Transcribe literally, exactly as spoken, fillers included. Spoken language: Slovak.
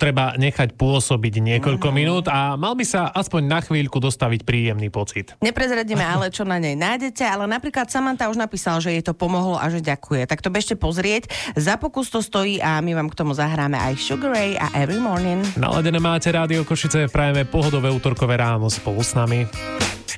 treba nechať pôsobiť niekoľko mm. minút a mal by sa aspoň na chvíľku dostaviť príjemný pocit. Neprezradíme ale, čo na nej nájdete, ale napríklad Samantha už napísal, že jej to pomohlo a že ďakuje. Tak to bežte pozrieť. Za pokus to stojí a my vám k tomu zahráme aj Sugar Ray a Every Morning. Naladené máte Rádio Košice, prajeme pohodové útorkové ráno spolu s nami.